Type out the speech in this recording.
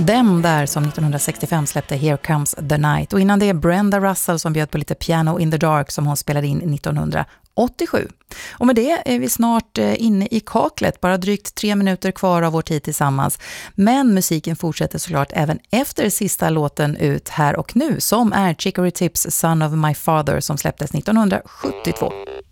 Dem där som 1965 släppte Here Comes the Night. Och innan det är Brenda Russell som bjöd på lite Piano in the Dark som hon spelade in 1987. Och med det är vi snart inne i kaklet, bara drygt 3 minuter kvar av vår tid tillsammans. Men musiken fortsätter såklart även efter sista låten ut här och nu, som är Chicory Tips Son of My Father som släpptes 1972.